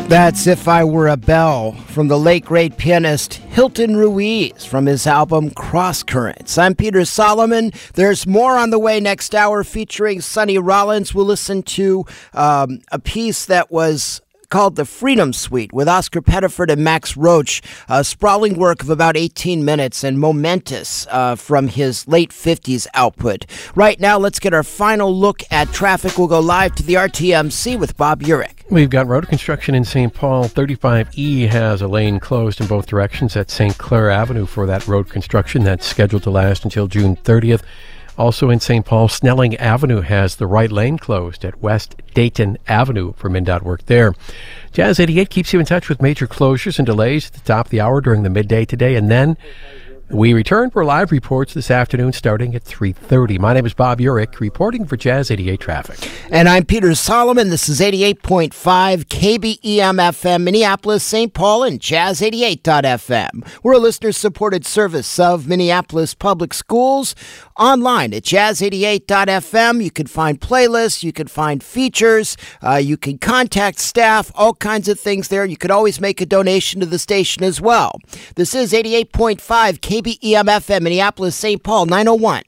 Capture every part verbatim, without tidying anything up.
That's If I Were a Bell from the late great pianist Hilton Ruiz from his album Cross Currents. I'm Peter Solomon. There's more on the way next hour featuring Sonny Rollins. We'll listen to um, a piece that was called The Freedom Suite with Oscar Pettiford and Max Roach, a sprawling work of about eighteen minutes and momentous uh, from his late fifties output. Right now, let's get our final look at traffic. We'll go live to the R T M C with Bob Urich. We've got road construction in Saint Paul. thirty-five E has a lane closed in both directions at Saint Clair Avenue for that road construction that's scheduled to last until June thirtieth. Also in Saint Paul, Snelling Avenue has the right lane closed at West Dayton Avenue for MnDOT work there. Jazz eighty-eight keeps you in touch with major closures and delays at the top of the hour during the midday today, and then we return for live reports this afternoon starting at three thirty. My name is Bob Urich, reporting for Jazz eighty-eight Traffic. And I'm Peter Solomon. This is eighty-eight point five K B E M F M, Minneapolis, Saint Paul, and Jazz eighty-eight dot F M. We're a listener-supported service of Minneapolis Public Schools. Online at jazz eighty-eight dot F M, you can find playlists, you can find features, uh, you can contact staff, all kinds of things there. You could always make a donation to the station as well. This is eighty-eight point five K B E M F M, Minneapolis, Saint Paul, nine oh one.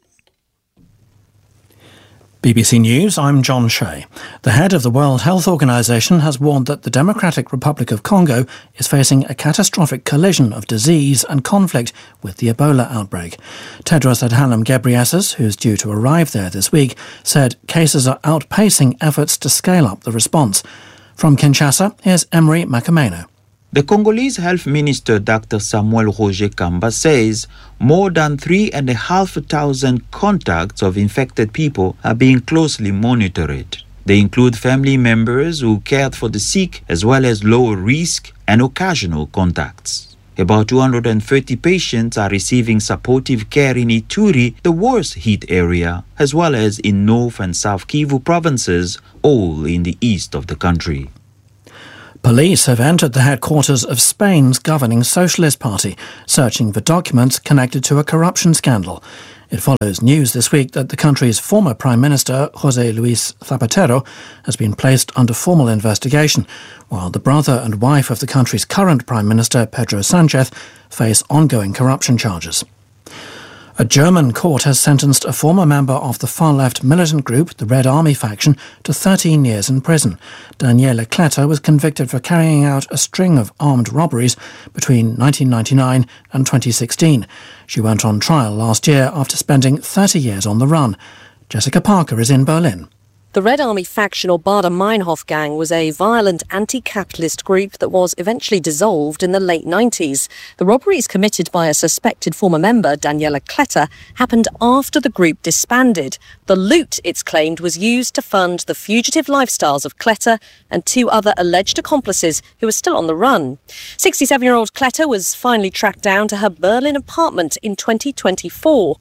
B B C News, I'm John Shea. The head of the World Health Organization has warned that the Democratic Republic of Congo is facing a catastrophic collision of disease and conflict with the Ebola outbreak. Tedros Adhanom Ghebreyesus, who's due to arrive there this week, said cases are outpacing efforts to scale up the response. From Kinshasa, here's Emery Makameno. The Congolese Health Minister Doctor Samuel Roger Kamba says more than three and a half thousand contacts of infected people are being closely monitored. They include family members who cared for the sick as well as lower risk and occasional contacts. About two hundred thirty patients are receiving supportive care in Ituri, the worst hit area, as well as in North and South Kivu provinces, all in the east of the country. Police have entered the headquarters of Spain's governing Socialist Party, searching for documents connected to a corruption scandal. It follows news this week that the country's former Prime Minister, José Luis Zapatero, has been placed under formal investigation, while the brother and wife of the country's current Prime Minister, Pedro Sánchez, face ongoing corruption charges. A German court has sentenced a former member of the far-left militant group, the Red Army faction, to thirteen years in prison. Daniela Kletter was convicted for carrying out a string of armed robberies between nineteen ninety-nine and twenty sixteen. She went on trial last year after spending thirty years on the run. Jessica Parker is in Berlin. The Red Army faction, or Baader-Meinhof gang, was a violent anti-capitalist group that was eventually dissolved in the late nineties. The robberies committed by a suspected former member, Daniela Kletter, happened after the group disbanded. The loot, it's claimed, was used to fund the fugitive lifestyles of Kletter and two other alleged accomplices who are still on the run. sixty-seven-year-old Kletter was finally tracked down to her Berlin apartment in twenty twenty-four.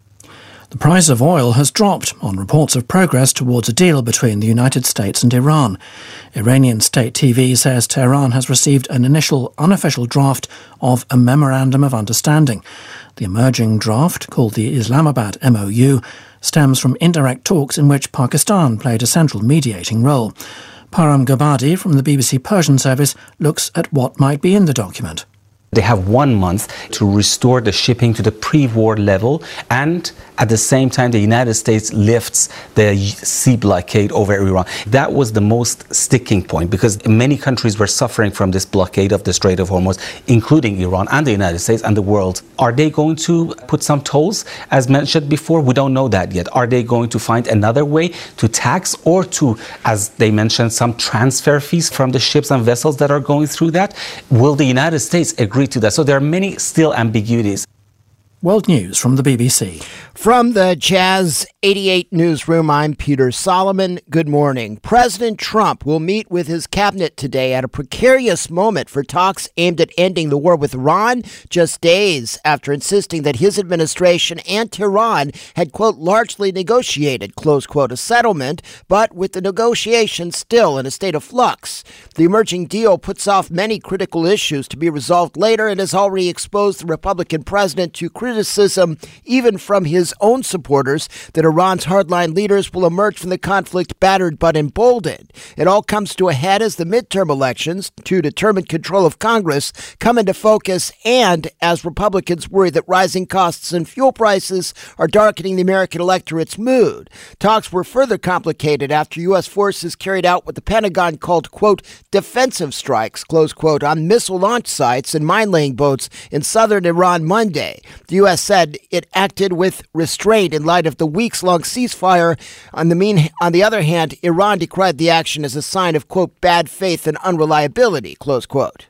The price of oil has dropped on reports of progress towards a deal between the United States and Iran. Iranian state T V says Tehran has received an initial unofficial draft of a Memorandum of Understanding. The emerging draft, called the Islamabad M O U, stems from indirect talks in which Pakistan played a central mediating role. Param Gabadi from the B B C Persian service looks at what might be in the document. They have one month to restore the shipping to the pre-war level, and at the same time the United States lifts the sea blockade over Iran. That was the most sticking point because many countries were suffering from this blockade of the Strait of Hormuz, including Iran and the United States and the world. Are they going to put some tolls? As mentioned before, we don't know that yet. Are they going to find another way to tax or to, as they mentioned, some transfer fees from the ships and vessels that are going through that? Will the United States agree to that? So there are many still ambiguities. World News from the B B C. From the Jazz eighty-eight newsroom, I'm Peter Solomon. Good morning. President Trump will meet with his cabinet today at a precarious moment for talks aimed at ending the war with Iran, just days after insisting that his administration and Tehran had, quote, largely negotiated, close quote, a settlement, but with the negotiations still in a state of flux. The emerging deal puts off many critical issues to be resolved later and has already exposed the Republican president to criticism criticism, even from his own supporters, that Iran's hardline leaders will emerge from the conflict battered but emboldened. It all comes to a head as the midterm elections to determine control of Congress come into focus, and as Republicans worry that rising costs and fuel prices are darkening the American electorate's mood. Talks were further complicated after U S forces carried out what the Pentagon called, quote, defensive strikes, close quote, on missile launch sites and mine-laying boats in southern Iran Monday. The U S said it acted with restraint in light of the weeks-long ceasefire. On the, mean, on the other hand, Iran decried the action as a sign of, quote, bad faith and unreliability, close quote.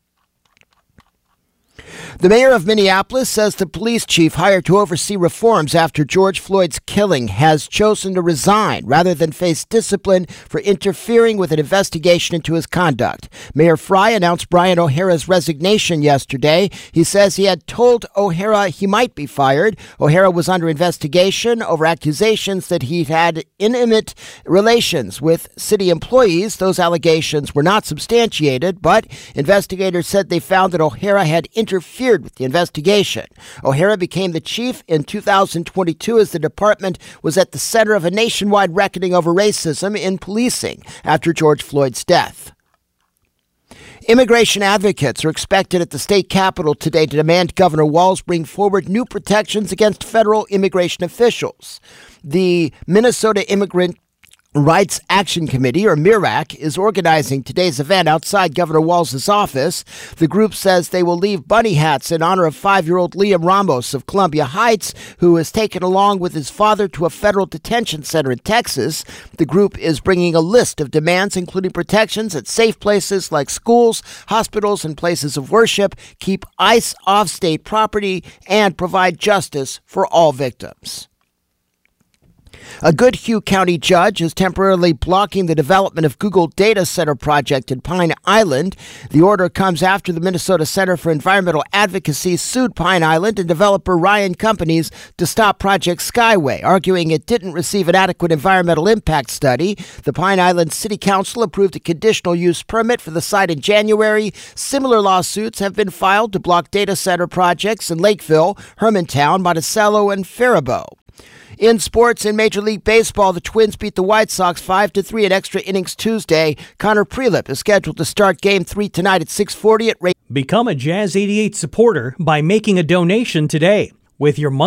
The mayor of Minneapolis says the police chief hired to oversee reforms after George Floyd's killing has chosen to resign rather than face discipline for interfering with an investigation into his conduct. Mayor Frey announced Brian O'Hara's resignation yesterday. He says he had told O'Hara he might be fired. O'Hara was under investigation over accusations that he'd had intimate relations with city employees. Those allegations were not substantiated, but investigators said they found that O'Hara had interfered with the investigation. O'Hara became the chief in two thousand twenty-two as the department was at the center of a nationwide reckoning over racism in policing after George Floyd's death. Immigration advocates are expected at the state capitol today to demand Governor Walz bring forward new protections against federal immigration officials. The Minnesota Immigrant Rights Action Committee, or MIRAC, is organizing today's event outside Governor Walz's office. The group says they will leave bunny hats in honor of five-year-old Liam Ramos of Columbia Heights, who was taken along with his father to a federal detention center in Texas. The group is bringing a list of demands, including protections at safe places like schools, hospitals, and places of worship, keep ICE off state property, and provide justice for all victims. A Goodhue County judge is temporarily blocking the development of Google data center project in Pine Island. The order comes after the Minnesota Center for Environmental Advocacy sued Pine Island and developer Ryan Companies to stop Project Skyway, arguing it didn't receive an adequate environmental impact study. The Pine Island City Council approved a conditional use permit for the site in January. Similar lawsuits have been filed to block data center projects in Lakeville, Hermantown, Monticello, and Faribault. In sports, in Major League Baseball, the Twins beat the White Sox five to three in extra innings Tuesday. Connor Prelip is scheduled to start Game three tonight at six forty at Ray. Become a Jazz eighty-eight supporter by making a donation today. With your monthly